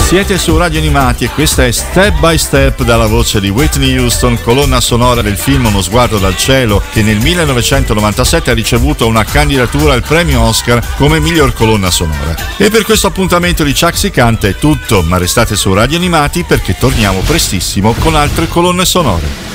Siete su Radio Animati e questa è Step by Step dalla voce di Whitney Houston, colonna sonora del film Uno sguardo dal cielo, che nel 1997 ha ricevuto una candidatura al premio Oscar come miglior colonna sonora. E per questo appuntamento di Chuck Si Canta è tutto, ma restate su Radio Animati perché torniamo prestissimo con altre colonne sonore.